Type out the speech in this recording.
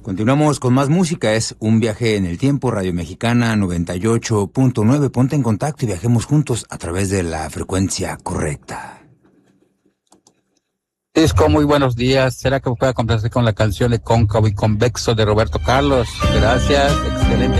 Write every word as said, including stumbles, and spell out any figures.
Continuamos con más música, es Un Viaje en el Tiempo, Radio Mexicana noventa y ocho punto nueve. Ponte en contacto y viajemos juntos a través de la frecuencia correcta. Disco, muy buenos días. ¿Será que me pueda complacer con la canción de Cóncavo y Convexo de Roberto Carlos? Gracias, excelente.